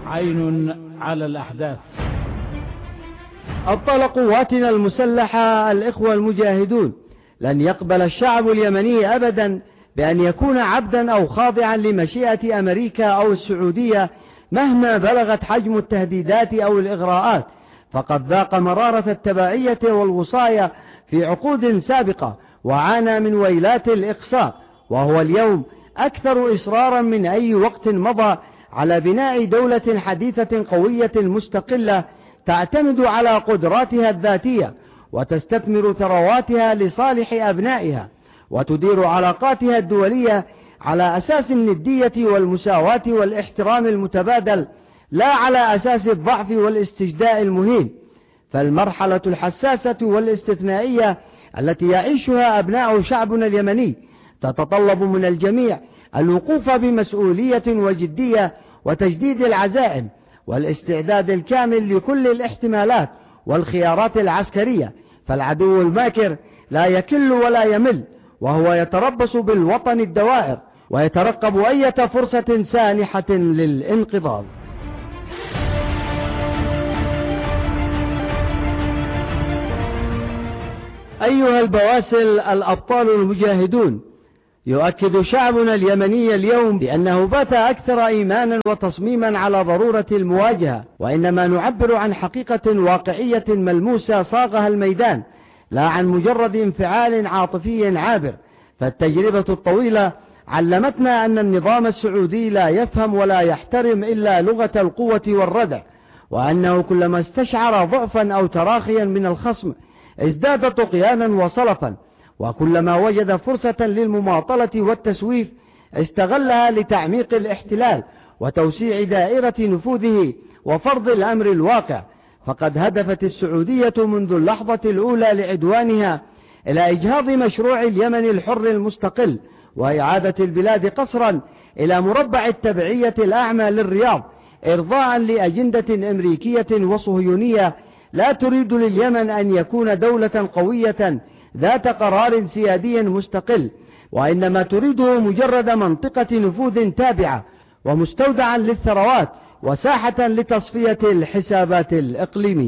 عين على الأحداث. أبطال قواتنا المسلحة الإخوة المجاهدون، لن يقبل الشعب اليمني أبدا بأن يكون عبدا أو خاضعا لمشيئة أمريكا أو السعودية مهما بلغت حجم التهديدات أو الإغراءات، فقد ذاق مرارة التبعية والوصاية في عقود سابقة وعانى من ويلات الإقصاء، وهو اليوم أكثر إصرارا من أي وقت مضى على بناء دولة حديثة قوية مستقلة تعتمد على قدراتها الذاتية وتستثمر ثرواتها لصالح أبنائها، وتدير علاقاتها الدولية على أساس الندية والمساواة والاحترام المتبادل، لا على أساس الضعف والاستجداء المهين. فالمرحلة الحساسة والاستثنائية التي يعيشها أبناء شعبنا اليمني تتطلب من الجميع الوقوف بمسؤولية وجدية وتجديد العزائم والاستعداد الكامل لكل الاحتمالات والخيارات العسكرية، فالعدو الماكر لا يكل ولا يمل، وهو يتربص بالوطن الدوائر ويترقب أي فرصة سانحة للانقضاض. أيها البواسل الأبطال المجاهدون، يؤكد شعبنا اليمني اليوم بأنه بات أكثر إيمانا وتصميما على ضرورة المواجهة، وإنما نعبر عن حقيقة واقعية ملموسة صاغها الميدان، لا عن مجرد انفعال عاطفي عابر. فالتجربة الطويلة علمتنا أن النظام السعودي لا يفهم ولا يحترم إلا لغة القوة والردع، وأنه كلما استشعر ضعفا أو تراخيا من الخصم ازداد طغيانا وصلفا، وكلما وجد فرصة للمماطلة والتسويف استغلها لتعميق الاحتلال وتوسيع دائرة نفوذه وفرض الأمر الواقع. فقد هدفت السعودية منذ اللحظة الأولى لعدوانها إلى إجهاض مشروع اليمن الحر المستقل وإعادة البلاد قصرا إلى مربع التبعية الأعمى للرياض، إرضاء لأجندة أمريكية وصهيونية لا تريد لليمن أن يكون دولة قوية ذات قرار سيادي مستقل، وإنما تريده مجرد منطقة نفوذ تابعة ومستودعا للثروات وساحة لتصفية الحسابات الإقليمية.